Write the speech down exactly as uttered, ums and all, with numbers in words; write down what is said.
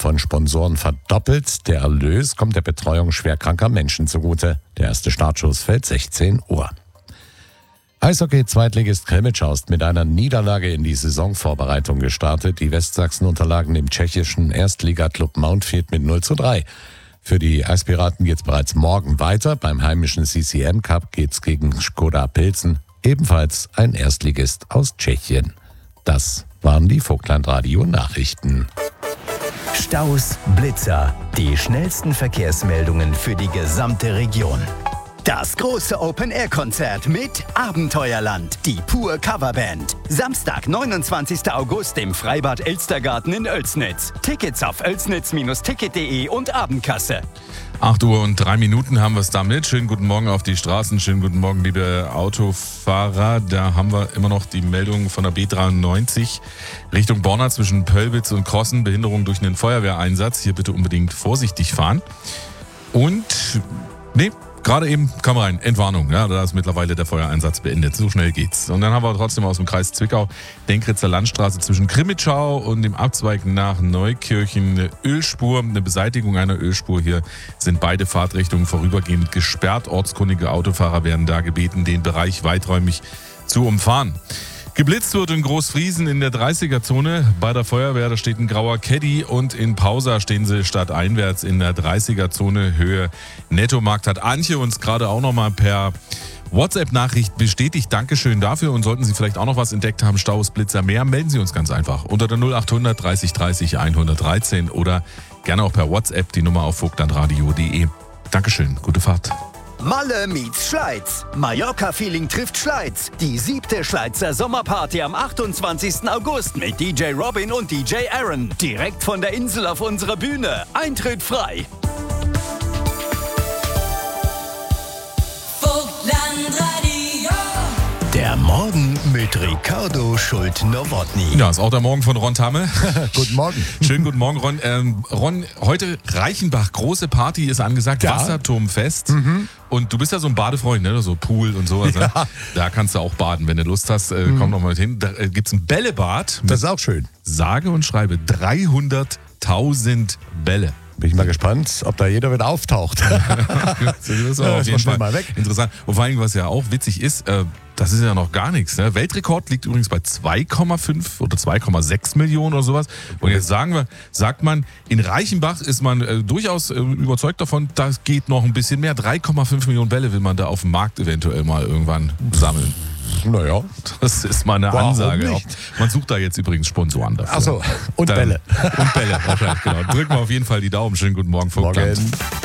von Sponsoren verdoppelt. Der Erlös kommt der Betreuung schwerkranker Menschen zugute. Der erste Startschuss fällt sechzehn Uhr. Eishockey-Zweitligist Krimitschau ist mit einer Niederlage in die Saisonvorbereitung gestartet. Die Westsachsen unterlagen dem tschechischen Erstligaklub Mountfield mit null zu drei. Für die Eispiraten geht es bereits morgen weiter. Beim heimischen C C M Cup geht es gegen Škoda Pilsen, ebenfalls ein Erstligist aus Tschechien. Das waren die Vogtland-Radio-Nachrichten. Staus, Blitzer, die schnellsten Verkehrsmeldungen für die gesamte Region. Das große Open-Air-Konzert mit Abenteuerland, die Pur Coverband. Samstag, neunundzwanzigsten August im Freibad Elstergarten in Oelsnitz. Tickets auf oelsnitz Ticket punkt de und Abendkasse. acht Uhr und drei Minuten haben wir es damit. Schönen guten Morgen auf die Straßen. Schönen guten Morgen, liebe Autofahrer. Da haben wir immer noch die Meldung von der B dreiundneunzig Richtung Borna zwischen Pöllwitz und Krossen. Behinderung durch einen Feuerwehreinsatz. Hier bitte unbedingt vorsichtig fahren. Und, nee, gerade eben kam rein, Entwarnung, ja, da ist mittlerweile der Feuereinsatz beendet. So schnell geht's. Und dann haben wir trotzdem aus dem Kreis Zwickau Denkritzer Landstraße zwischen Krimitschau und dem Abzweig nach Neukirchen eine Ölspur, eine Beseitigung einer Ölspur. Hier sind beide Fahrtrichtungen vorübergehend gesperrt. Ortskundige Autofahrer werden da gebeten, den Bereich weiträumig zu umfahren. Geblitzt wird in Großfriesen in der dreißiger-Zone. Bei der Feuerwehr, da steht ein grauer Caddy, und in Pausa stehen sie stadteinwärts in der dreißiger-Zone Höhe Nettomarkt. Hat Antje uns gerade auch nochmal per WhatsApp-Nachricht bestätigt. Dankeschön dafür. Und sollten Sie vielleicht auch noch was entdeckt haben, Staus, Blitzer, mehr, melden Sie uns ganz einfach unter der null achthundert dreißig dreißig hundertdreizehn oder gerne auch per WhatsApp die Nummer auf vogtlandradio punkt de. Dankeschön, gute Fahrt. Malle meets Schleiz. Mallorca-Feeling trifft Schleiz. Die siebte Schleizer Sommerparty am achtundzwanzigsten August mit D J Robin und D J Aaron. Direkt von der Insel auf unserer Bühne. Eintritt frei. Der Morgen mit Ricardo Schult-Nowotny. Ja, ist auch der Morgen von Ron Tamme. Guten Morgen. Schönen guten Morgen, Ron. Ähm, Ron, heute Reichenbach, große Party ist angesagt, ja. Wasserturmfest. Mhm. Und du bist ja so ein Badefreund, ne? So Pool und sowas. Ja. Ne? Da kannst du auch baden, wenn du Lust hast. Äh, mhm. Komm noch mal mit hin. Da äh, gibt es ein Bällebad. Das ist auch schön. Sage und schreibe dreihunderttausend Bälle. Bin ich mal gespannt, ob da jeder wieder auftaucht. Das ist ja, auf jeden Fall mal weg. Interessant. Und vor allem, was ja auch witzig ist, äh, das ist ja noch gar nichts. Ne? Weltrekord liegt übrigens bei zwei Komma fünf oder zwei Komma sechs Millionen oder sowas. Und jetzt sagen wir, sagt man, in Reichenbach ist man äh, durchaus äh, überzeugt davon, das geht noch ein bisschen mehr. drei Komma fünf Millionen Bälle will man da auf dem Markt eventuell mal irgendwann sammeln. Naja. Das ist mal eine Warum Ansage. nicht? Man sucht da jetzt übrigens Sponsoren dafür. Ach so, und Dann, Bälle. Und Bälle, wahrscheinlich, genau. Drücken wir auf jeden Fall die Daumen. Schönen guten Morgen, Vogtland. Morgen.